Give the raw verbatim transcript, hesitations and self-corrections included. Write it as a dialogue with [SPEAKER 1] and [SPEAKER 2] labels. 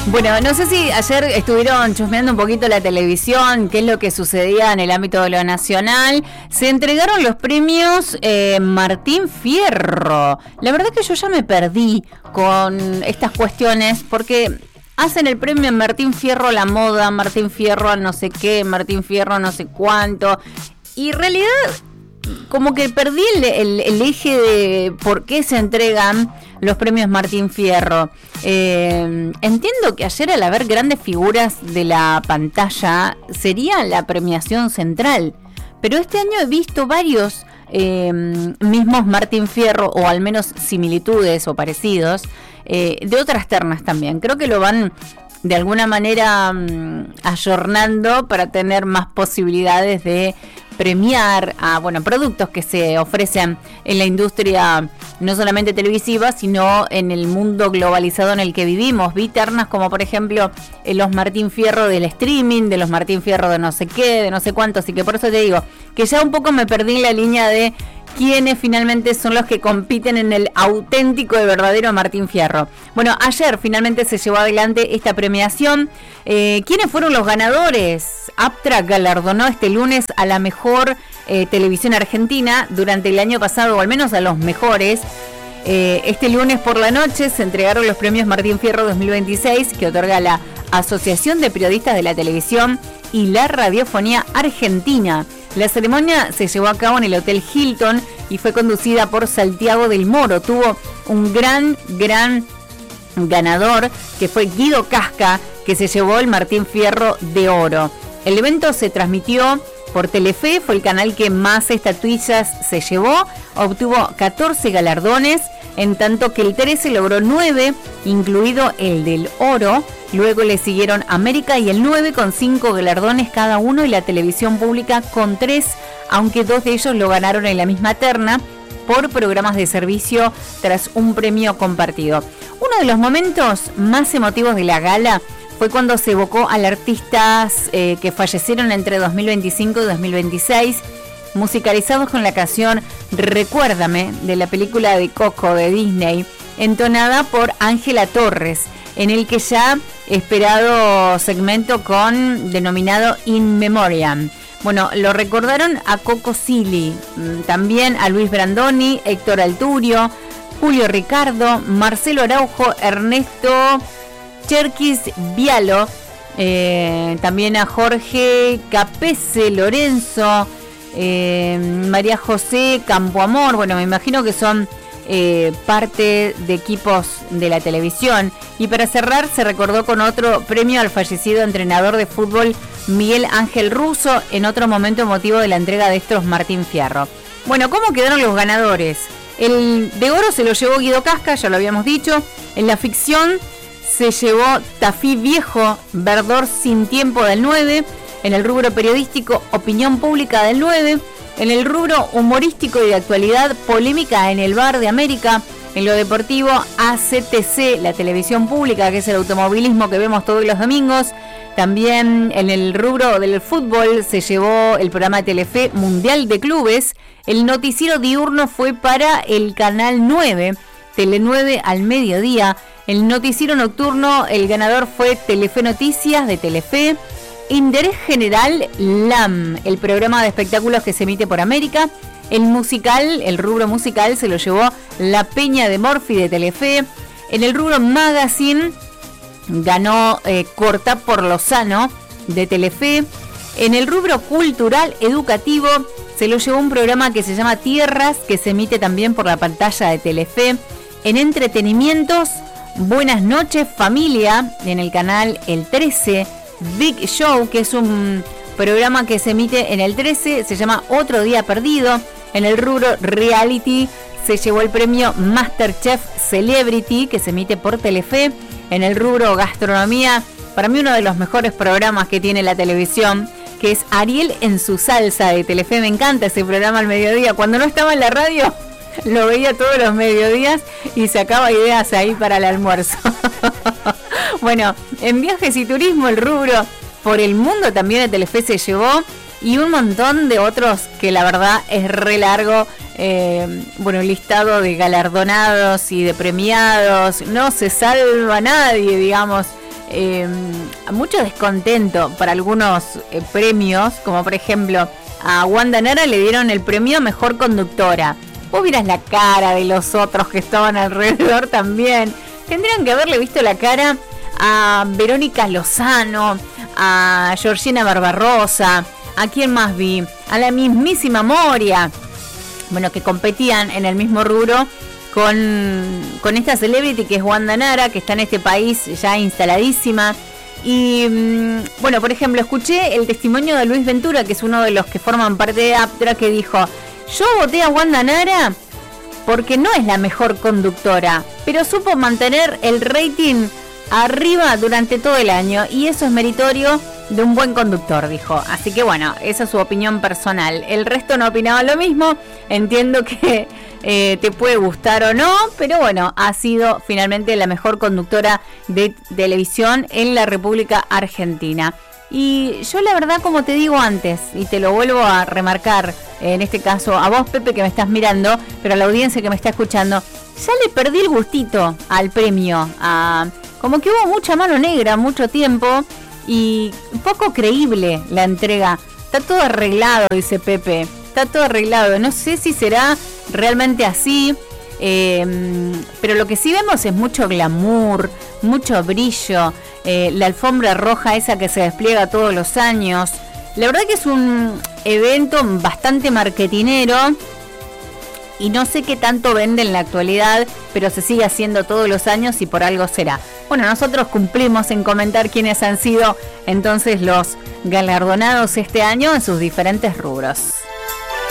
[SPEAKER 1] Bueno, no sé si ayer estuvieron chusmeando un poquito la televisión, qué es lo que sucedía en el ámbito de lo nacional. Se entregaron los premios eh, Martín Fierro. La verdad que yo ya me perdí con estas cuestiones porque hacen el premio Martín Fierro a la moda, Martín Fierro a no sé qué, Martín Fierro a no sé cuánto. Y en realidad como que perdí el, el, el eje de por qué se entregan los premios Martín Fierro. Eh, entiendo que ayer, al haber grandes figuras de la pantalla, sería la premiación central, pero este año he visto varios eh, mismos Martín Fierro, o al menos similitudes o parecidos, eh, de otras ternas también. Creo que lo van de alguna manera um, ayornando para tener más posibilidades de premiar a bueno productos que se ofrecen en la industria no solamente televisiva, sino en el mundo globalizado en el que vivimos. Vi ternas como por ejemplo eh, los Martín Fierro del streaming, de los Martín Fierro de no sé qué, de no sé cuánto, así que por eso te digo que ya un poco me perdí en la línea de quiénes finalmente son los que compiten en el auténtico y verdadero Martín Fierro. Bueno, ayer finalmente se llevó adelante esta premiación. Eh, ¿Quiénes fueron los ganadores? Aptra galardonó este lunes a la mejor eh, televisión argentina durante el año pasado, o al menos a los mejores. Eh, este lunes por la noche se entregaron los premios Martín Fierro dos mil veintiséis, que otorga la Asociación de Periodistas de la Televisión y la Radiofonía Argentina. La ceremonia se llevó a cabo en el Hotel Hilton y fue conducida por Santiago del Moro. Tuvo un gran, gran ganador, que fue Guido Casca, que se llevó el Martín Fierro de Oro. El evento se transmitió por Telefe, fue el canal que más estatuillas se llevó, obtuvo catorce galardones, en tanto que el trece logró nueve, incluido el del Oro. Luego le siguieron América y el nueve con cinco galardones cada uno, y la televisión pública con tres, aunque dos de ellos lo ganaron en la misma terna por programas de servicio tras un premio compartido. Uno de los momentos más emotivos de la gala fue cuando se evocó a los artistas eh, que fallecieron entre dos mil veinticinco y dos mil veintiséis, musicalizados con la canción Recuérdame de la película de Coco de Disney, entonada por Ángela Torres, en el que ya esperado segmento con denominado In Memoriam. Bueno, lo recordaron a Coco Silly, también a Luis Brandoni, Héctor Alturio, Julio Ricardo, Marcelo Araujo, Ernesto Cherkis Vialo, eh, también a Jorge Capese Lorenzo, eh, María José Campoamor. Bueno, me imagino que son eh, parte de equipos de la televisión. Y para cerrar se recordó con otro premio al fallecido entrenador de fútbol Miguel Ángel Russo, en otro momento emotivo de la entrega de estos Martín Fierro. Bueno, ¿cómo quedaron los ganadores? El de oro se lo llevó Guido Casca, ya lo habíamos dicho. En la ficción se llevó Tafí Viejo, Verdor Sin Tiempo del nueve. En el rubro periodístico, Opinión Pública del nueve. En el rubro humorístico y de actualidad, Polémica en el Bar de América. En lo deportivo, A C T C, la televisión pública, que es el automovilismo que vemos todos los domingos. También en el rubro del fútbol se llevó el programa de Telefe Mundial de Clubes. El noticiero diurno fue para el Canal nueve, Tele nueve al mediodía. El noticiero nocturno, el ganador fue Telefe Noticias de Telefe. Interés General, L A M, el programa de espectáculos que se emite por América. El musical, el rubro musical, se lo llevó La Peña de Morphy de Telefe. En el rubro magazine ganó eh, Cortá por Lozano de Telefe. En el rubro cultural educativo se lo llevó un programa que se llama Tierras, que se emite también por la pantalla de Telefe. En entretenimientos, Buenas noches familia, en el canal El trece. Big Show, que es un programa que se emite en el trece, se llama Otro Día Perdido. En el rubro reality se llevó el premio Masterchef Celebrity, que se emite por Telefe. En el rubro gastronomía, para mí uno de los mejores programas que tiene la televisión, que es Ariel en su salsa de Telefe. Me encanta ese programa al mediodía. Cuando no estaba en la radio, lo veía todos los mediodías y sacaba ideas ahí para el almuerzo. Bueno, en viajes y turismo, el rubro por el mundo también de Telefe se llevó, y un montón de otros que la verdad es re largo. Eh, bueno, un listado de galardonados y de premiados. No se salva nadie, digamos, eh, mucho descontento para algunos eh, premios, como por ejemplo a Wanda Nara le dieron el premio a Mejor Conductora. Vos vieras la cara de los otros que estaban alrededor también. Tendrían que haberle visto la cara a Verónica Lozano, a Georgina Barbarosa, ¿a quién más vi? A la mismísima Moria. Bueno, que competían en el mismo rubro con, con esta celebrity que es Wanda Nara, que está en este país ya instaladísima. Y bueno, por ejemplo, escuché el testimonio de Luis Ventura, que es uno de los que forman parte de Aptra, que dijo: yo voté a Wanda Nara porque no es la mejor conductora, pero supo mantener el rating arriba durante todo el año, y eso es meritorio de un buen conductor, dijo. Así que bueno, esa es su opinión personal. El resto no opinaba lo mismo. Entiendo que eh, te puede gustar o no, pero bueno, ha sido finalmente la mejor conductora de televisión en la República Argentina. Y yo la verdad, como te digo antes, y te lo vuelvo a remarcar, en este caso a vos, Pepe, que me estás mirando, pero a la audiencia que me está escuchando, ya le perdí el gustito al premio. A, como que hubo mucha mano negra, mucho tiempo, y poco creíble la entrega. Está todo arreglado, dice Pepe, está todo arreglado. No sé si será realmente así, eh, pero lo que sí vemos es mucho glamour, mucho brillo, eh, la alfombra roja esa que se despliega todos los años. La verdad que es un evento bastante marketinero y no sé qué tanto vende en la actualidad, pero se sigue haciendo todos los años y por algo será. Bueno, nosotros cumplimos en comentar quiénes han sido entonces los galardonados este año en sus diferentes rubros.